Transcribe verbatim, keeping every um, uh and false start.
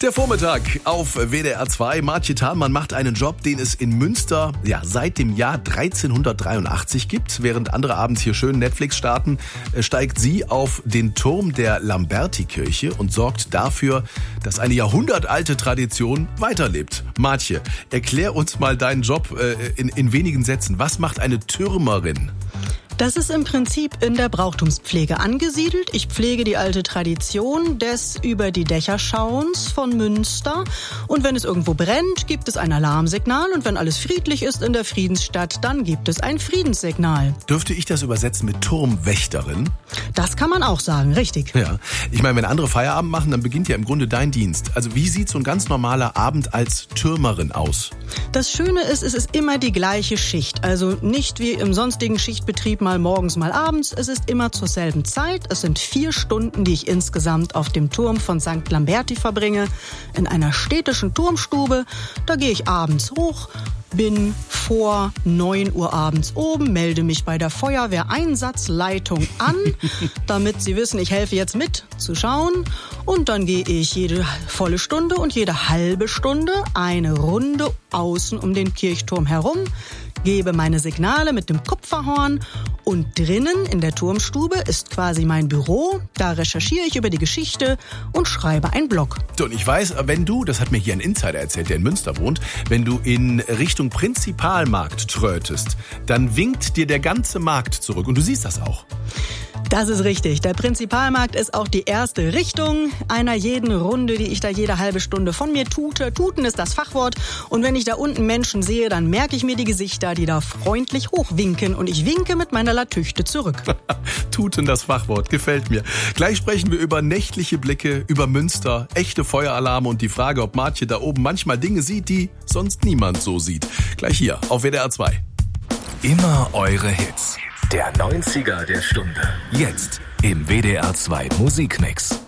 Der Vormittag auf W D R zwei. Martje Thalmann macht einen Job, den es in Münster ja seit dem Jahr dreizehnhundertdreiundachtzig gibt. Während andere abends hier schön Netflix starten, steigt sie auf den Turm der Lamberti-Kirche und sorgt dafür, dass eine jahrhundertalte Tradition weiterlebt. Martje, erklär uns mal deinen Job äh, in, in wenigen Sätzen. Was macht eine Türmerin? Das ist im Prinzip in der Brauchtumspflege angesiedelt. Ich pflege die alte Tradition des über die Dächer Schauens von Münster. Und wenn es irgendwo brennt, gibt es ein Alarmsignal. Und wenn alles friedlich ist in der Friedensstadt, dann gibt es ein Friedenssignal. Dürfte ich das übersetzen mit Turmwächterin? Das kann man auch sagen, richtig. Ja, ich meine, wenn andere Feierabend machen, dann beginnt ja im Grunde dein Dienst. Also wie sieht so ein ganz normaler Abend als Türmerin aus? Das Schöne ist, es ist immer die gleiche Schicht. Also nicht wie im sonstigen Schichtbetrieb mal morgens, mal abends. Es ist immer zur selben Zeit. Es sind vier Stunden, die ich insgesamt auf dem Turm von Sankt Lamberti verbringe. In einer städtischen Turmstube. Da gehe ich abends hoch, bin vor neun Uhr abends oben, melde mich bei der Feuerwehreinsatzleitung an, damit sie wissen, ich helfe jetzt mit zu schauen. Und dann gehe ich jede volle Stunde und jede halbe Stunde eine Runde außen um den Kirchturm herum, gebe meine Signale mit dem Kupferhorn und drinnen in der Turmstube ist quasi mein Büro. Da recherchiere ich über die Geschichte und schreibe einen Blog. So, und ich weiß, wenn du, das hat mir hier ein Insider erzählt, der in Münster wohnt, wenn du in Richtung Prinzipalmarkt trötest, dann winkt dir der ganze Markt zurück und du siehst das auch. Das ist richtig. Der Prinzipalmarkt ist auch die erste Richtung einer jeden Runde, die ich da jede halbe Stunde von mir tute. Tuten ist das Fachwort. Und wenn ich da unten Menschen sehe, dann merke ich mir die Gesichter, die da freundlich hochwinken. Und ich winke mit meiner Latüchte zurück. Tuten, das Fachwort, gefällt mir. Gleich sprechen wir über nächtliche Blicke, über Münster, echte Feueralarme und die Frage, ob Martje da oben manchmal Dinge sieht, die sonst niemand so sieht. Gleich hier auf W D R zwei. Immer eure Hits. Der neunziger der Stunde. Jetzt im W D R zwei Musikmix.